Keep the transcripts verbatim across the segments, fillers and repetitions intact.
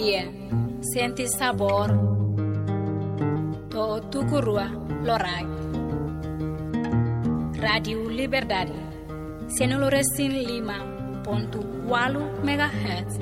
dia, senti sabor, to tukurua lorai. Radio Liberdade, cento lima ponto quatro megahertz.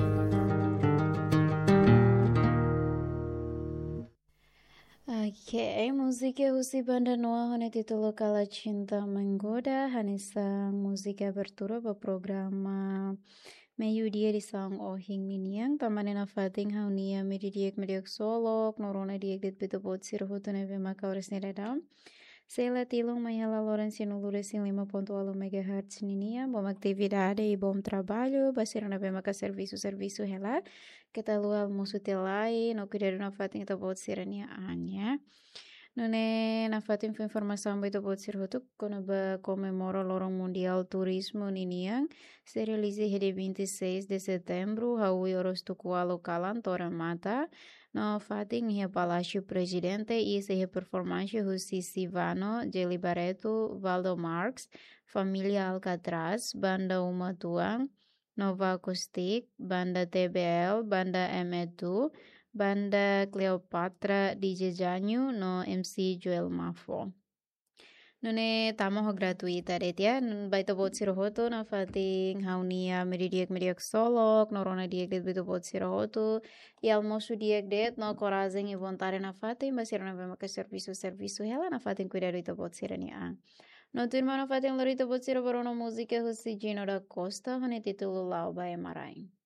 Oke, musika husi banda noa hone titulo Kala Cinta Menggoda hanisa musika berturu programa meyu dia di sang ohing miniang tamanena fating haunia medi diek mediak solok norona diek dit beto bot sirhutu neve maka ores nedadam Sela tilung mayala Lorenzi nuluresin lima ponto alo megahertz ninia bom atividade e bom trabalho basira neve maka serviço serviço hela kita lual musu telai no cuidado na fating to bot sirania anya Nune na fatin foi informação beito bot sirhutu kono ba comemora lorong mundial turismo niniang se realize hede vinte e seis de setembro haui oros tukualo kalan tora mata no fatin hia palácio presidente e se performance husi Sivano Jeli Barreto Valdo Marx família Alcatraz banda Uma Tuang Nova Acoustic banda T B L banda M E dois Banda Cleopatra D J Janyu no M C Joel Mafo. Nune tamo ho gratuita det ya. Nun baito bot sirohoto na fating haunia medidiek mediak solok norona diek det baito bot sirohoto. Yal mosu diek det no korazeng i vontare na fating basira na vema ke serviço serviço hela na fating cuidado ito bot sirani a. No turma na fating lorito bot siro barono música husi Gino da Costa hone titulo Lau Bae Marai.